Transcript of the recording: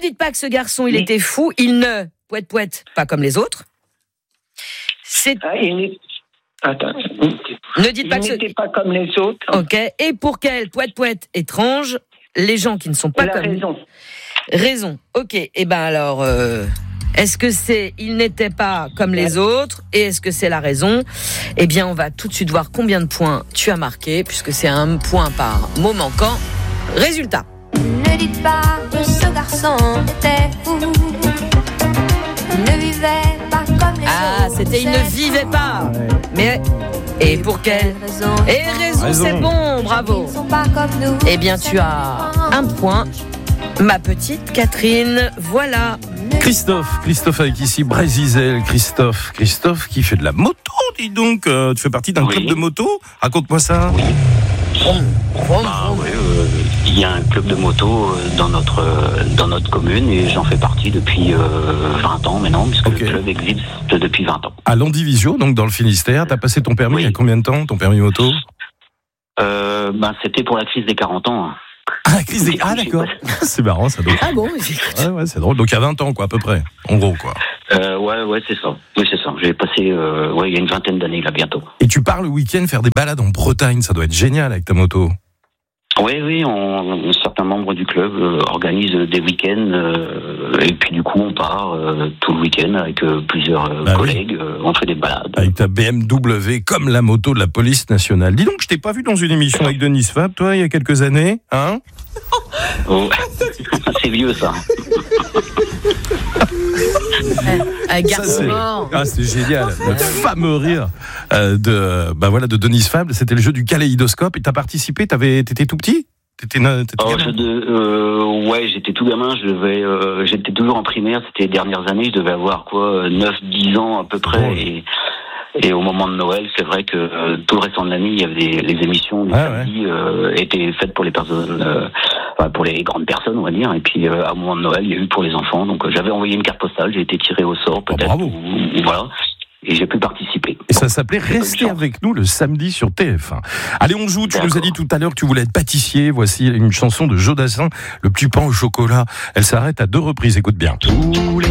dites pas que ce garçon, il était fou. Il ne poète pas comme les autres. Attends. Ne dites pas il que n'était pas comme les autres. Ok. Et pour quel poète étrange, les gens qui ne sont pas comme... Raison. Ok. Eh ben alors, est-ce que c'est il n'était pas comme les autres et est-ce que c'est la raison? Eh bien, on va tout de suite voir combien de points tu as marqué puisque c'est 1 point par mot manquant. Résultat. Ne dites pas que ce garçon était fou. Il ne vivait pas comme les autres. C'était il ne vivait pas. Mais et pour quelle raison? Et raison, c'est bon, bravo. Ils ne sont pas comme nous. Eh bien, tu as 1 point. Ma petite Catherine, voilà. Christophe avec ici Brézizel. Christophe qui fait de la moto, dis donc. Tu fais partie d'un club de moto? Raconte-moi ça. Oui. Il y a un club de moto dans notre commune et j'en fais partie depuis 20 ans maintenant, puisque le club existe depuis 20 ans. À Landivisiau, donc dans le Finistère, t'as passé ton permis il y a combien de temps, ton permis moto? C'était pour la crise des 40 ans. Ah, la crise des... Ah, d'accord. C'est marrant, ça doit. Ah bon, ouais, c'est drôle. Donc, il y a 20 ans, quoi, à peu près. En gros, quoi. Ouais, c'est ça. Oui, c'est ça. J'ai passé, il y a une 20aine d'années, là, bientôt. Et tu pars le week-end faire des balades en Bretagne. Ça doit être génial avec ta moto. Oui, certains membres du club organisent des week-ends et puis du coup on part tout le week-end avec plusieurs collègues, on fait des balades. Avec ta BMW comme la moto de la police nationale. Dis donc, je t'ai pas vu dans une émission avec Denis Fab, toi, il y a quelques années, hein? Oh, c'est vieux ça. Un garçon mort. C'est génial. Le fameux rire de Denis Fab, c'était le jeu du kaléidoscope et t'as participé, t'étais tout petit? J'étais tout gamin, j'étais toujours en primaire, c'était les dernières années, je devais avoir 9-10 ans à peu près et au moment de Noël, c'est vrai que tout le restant de l'année, il y avait les émissions du samedi étaient faites pour les personnes, pour les grandes personnes, on va dire. Et puis, à un moment de Noël, il y a eu pour les enfants. Donc, j'avais envoyé une carte postale, j'ai été tiré au sort, peut-être. Bravo. Voilà. Et j'ai pu participer. Et ça s'appelait Restez avec nous le samedi sur TF1. Allez, on joue. Tu nous as dit tout à l'heure que tu voulais être pâtissier. Voici une chanson de Jodassin, Le petit pain au chocolat. Elle s'arrête à 2 reprises. Écoute bien. Tous les